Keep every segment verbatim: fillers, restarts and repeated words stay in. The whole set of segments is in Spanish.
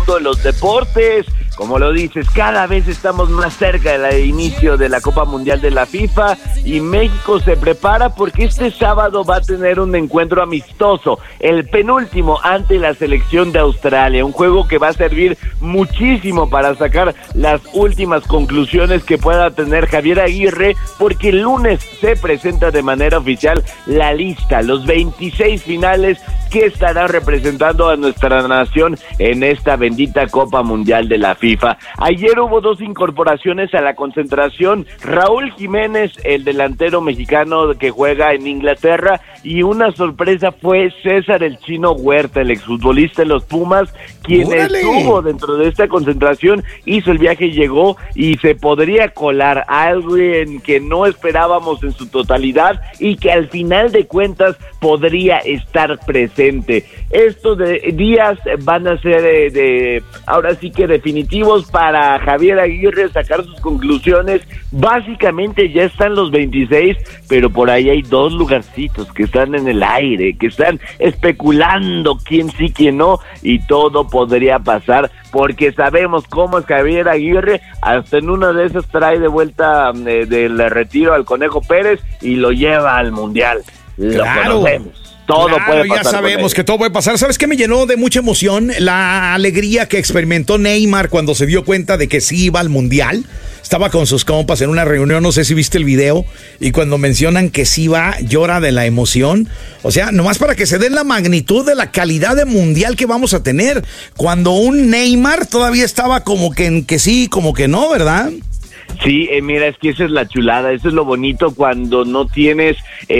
mundo de los deportes. Como lo dices, cada vez estamos más cerca del inicio de la Copa Mundial de la FIFA y México se prepara porque este sábado va a tener un encuentro amistoso, el penúltimo ante la selección de Australia, un juego que va a servir muchísimo para sacar las últimas conclusiones que pueda tener Javier Aguirre, porque el lunes se presenta de manera oficial la lista, los veintiséis finales que estarán representando a nuestra nación en esta bendita Copa Mundial de la FIFA. Ayer hubo dos incorporaciones a la concentración, Raúl Jiménez, el delantero mexicano que juega en Inglaterra, y una sorpresa fue César el Chino Huerta, el exfutbolista de los Pumas, quien ¡Órale! Estuvo dentro de esta concentración, hizo el viaje, llegó y se podría colar alguien que no esperábamos en su totalidad y que al final de cuentas podría estar presente. Estos de, días van a ser de, de ahora sí que definitivos para Javier Aguirre sacar sus conclusiones. Básicamente ya están los veintiséis, pero por ahí hay dos lugarcitos que están en el aire, que están especulando quién sí, quién no, y todo podría pasar, porque sabemos cómo es Javier Aguirre, hasta en una de esas trae de vuelta eh, del retiro al Conejo Pérez y lo lleva al Mundial. Claro. Lo conocemos. Todo claro, puede pasar. Ya sabemos que todo puede pasar. ¿Sabes qué me llenó de mucha emoción? La alegría que experimentó Neymar cuando se dio cuenta de que sí iba al Mundial. Estaba con sus compas en una reunión, no sé si viste el video, y cuando mencionan que sí va, llora de la emoción. O sea, nomás para que se den la magnitud de la calidad de Mundial que vamos a tener. Cuando un Neymar todavía estaba como que en que sí, como que no, ¿verdad? Sí, eh, mira, es que esa es la chulada, eso es lo bonito cuando no tienes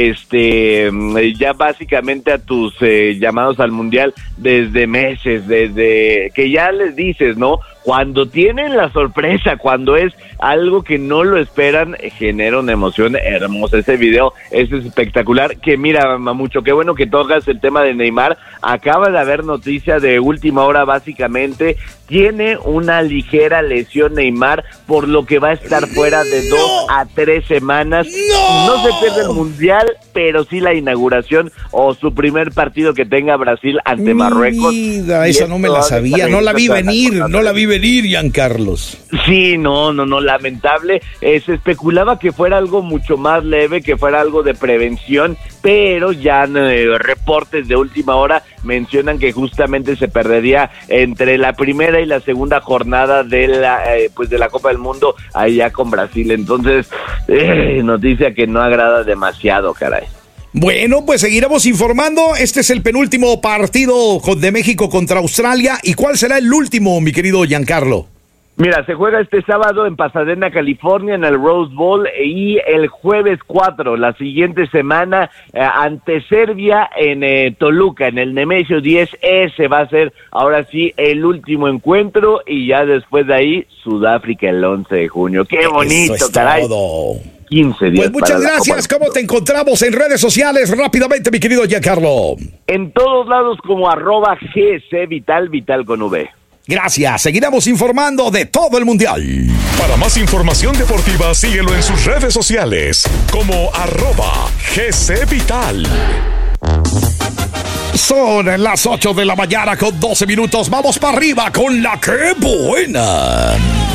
este ya básicamente a tus eh, llamados al Mundial desde meses, desde que ya les dices, ¿no? Cuando tienen la sorpresa, cuando es algo que no lo esperan, genera una emoción hermosa. Ese video es espectacular. Que mira, Mamucho, qué bueno que tocas el tema de Neymar. Acaba de haber noticia de última hora, básicamente. Tiene una ligera lesión Neymar, por lo que va a estar fuera de no. dos a tres semanas. No. No se pierde el Mundial, pero sí la inauguración o su primer partido que tenga Brasil ante Marruecos. Mira, esa no me la sabía, no la vi venir, no la vi venir, Giancarlos. Sí, no, no, no, lamentable. Eh, se especulaba que fuera algo mucho más leve, que fuera algo de prevención, pero ya eh, reportes de última hora mencionan que justamente se perdería entre la primera y la segunda jornada de la eh, pues de la Copa del Mundo allá con Brasil. Entonces, eh, noticia que no agrada demasiado, caray. Bueno, pues seguiremos informando. Este es el penúltimo partido de México contra Australia. ¿Y cuál será el último, mi querido Giancarlo? Mira, se juega este sábado en Pasadena, California, en el Rose Bowl, y el jueves cuatro, la siguiente semana, eh, ante Serbia en eh, Toluca, en el Nemesio diez. Ese va a ser, ahora sí, el último encuentro, y ya después de ahí, Sudáfrica el once de junio. ¡Qué bonito, Eso es caray! Todo. quince días. Pues muchas gracias. ¿Cómo te encontramos en redes sociales? Rápidamente, mi querido Giancarlo. En todos lados como arroba G C Vital, Vital con V. Gracias. Seguiremos informando de todo el Mundial. Para más información deportiva, síguelo en sus redes sociales como arroba G C Vital. Son las ocho de la mañana con doce minutos. Vamos para arriba con la que buena.